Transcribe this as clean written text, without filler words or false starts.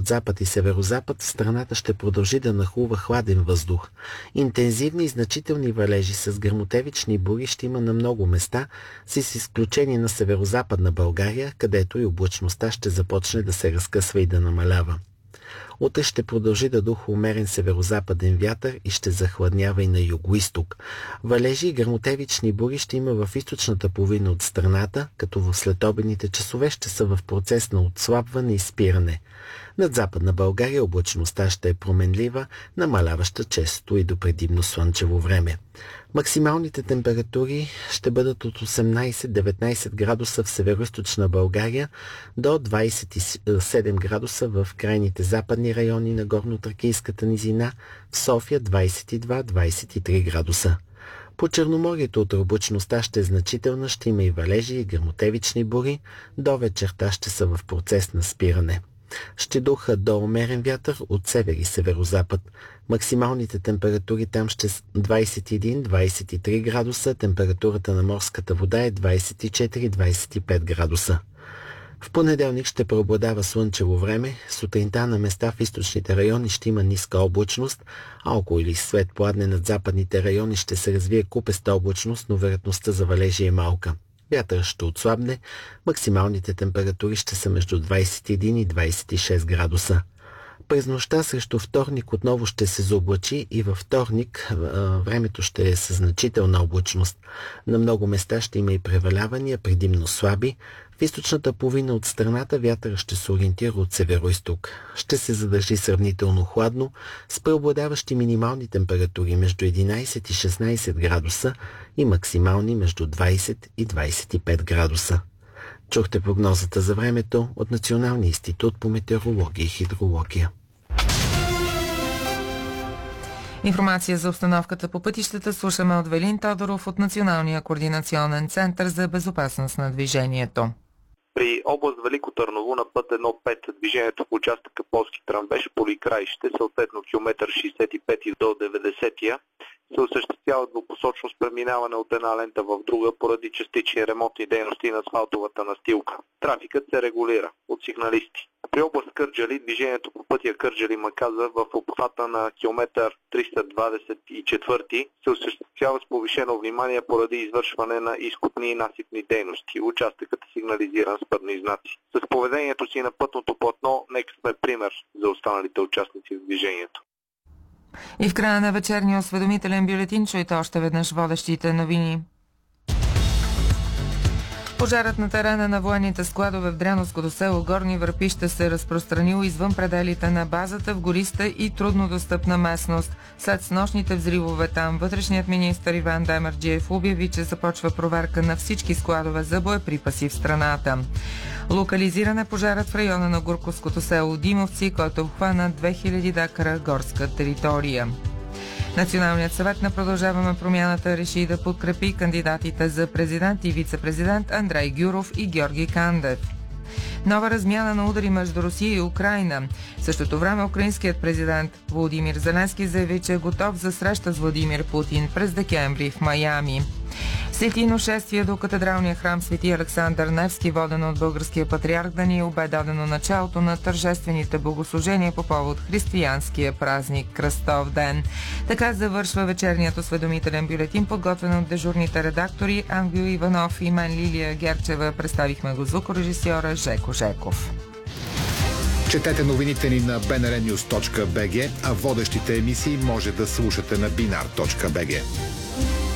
от запад и северозапад в страната ще продължи да нахлува хладен въздух. Интензивни и значителни валежи с гръмотевични бури ще има на много места, с изключение на северозападна България, където и облачността ще започне да се разкъсва и да намалява. Утре ще продължи да духа умерен северозападен вятър и ще захладнява и на югоизток. Валежи и гръмотевични бури ще има в източната половина от страната, като в следобедните часове ще са в процес на отслабване и спиране. Над Западна България облачността ще е променлива, намаляваща често и до предимно слънчево време. Максималните температури ще бъдат от 18-19 градуса в североизточна България до 27 градуса в крайните западни райони на Горнотракийската низина, в София 22-23 градуса. По Черноморието от облачността ще е значителна, ще има и валежи и гръмотевични бури, до вечерта ще са в процес на спиране. Ще духа до умерен вятър от север и северозапад. Максималните температури там ще са 21-23 градуса, температурата на морската вода е 24-25 градуса. В понеделник ще преобладава слънчево време, сутринта на места в източните райони ще има ниска облачност, а около или след пладне над западните райони ще се развие купеста облачност, но вероятността за валежи е малка. Вятърът ще отслабне, максималните температури ще са между 21 и 26 градуса. През нощта срещу вторник отново ще се заоблачи и във вторник времето ще е със значителна облачност. На много места ще има и превалявания, предимно слаби. В източната половина от страната вятърът ще се ориентира от северо-исток. Ще се задържи сравнително хладно, с преобладаващи минимални температури между 11 и 16 градуса и максимални между 20 и 25 градуса. Чухте прогнозата за времето от Националния институт по метеорология и хидрология. Информация за обстановката по пътищата слушаме от Велин Тодоров от Националния координационен център за безопасност на движението. При област Велико Търново на път 1.5 движението в участъка Полски Тръмбеш Поликраище, съответно километър 65 до 90 се осъществява двупосочно с преминаване от една лента в друга поради частични ремонтни дейности на асфалтовата настилка. Трафикът се регулира от сигналисти. При област Кърджали движението по пътя Кърджали-Маказа в обхвата на километър 324 се осъществява с повишено внимание поради извършване на изкопни и насипни дейности. Участъкът е сигнализиран с пътни знаци. С поведението си на пътното платно нека сме пример за останалите участници в движението. И в края на вечерния осведомителен бюлетин чуйте още веднъж водещите новини. Пожарът на терена на военните складове в Дряновското село Горни Върпища се разпространил извън пределите на базата в гориста и труднодостъпна местност. След снощните взривове там, вътрешният министър Иван Демерджиев обяви, че започва проверка на всички складове за боеприпаси в страната. Локализиран е пожарът в района на Гурковското село Димовци, който обхвана 2000 декара горска територия. Националният съвет на Продължаваме промяната реши да подкрепи кандидатите за президент и вице-президент Андрей Гюров и Георги Кандев. Нова размяна на удари между Русия и Украйна. В същото време украинският президент Володимир Зеленски заяви, че е готов за среща с Владимир Путин през декември в Майами. Светийно шествие до катедралния храм Свети Александър Невски, водено от българския патриарх Даниил, бе дадено началото на тържествените богослужения по повод християнския празник Кръстов ден. Така завършва вечерният осведомителен бюлетин, подготвен от дежурните редактори Ангел Иванов и мен Лилия Герчева. Представихме го звукорежисьора Жеко Жеков. Четете новините ни на bnrnews.bg, а водещите емисии може да слушате на binar.bg.